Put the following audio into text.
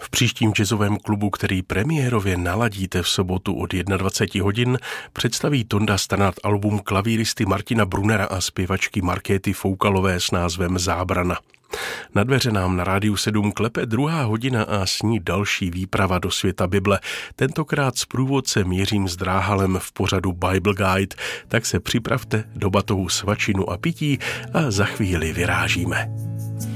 V příštím jazzovém klubu, který premiérově naladíte v sobotu od 21 hodin, představí Tonda Stannard album klavíristy Martina Brunnera a zpěvačky Markéty Foukalové s názvem Zábrana. Na dveře nám na Rádiu 7 klepe 2. hodina a s ní další výprava do světa Bible, tentokrát s průvodcem Jiřím Zdráhalem v pořadu Bible Guide, tak se připravte do batohu svačinu a pití a za chvíli vyrážíme.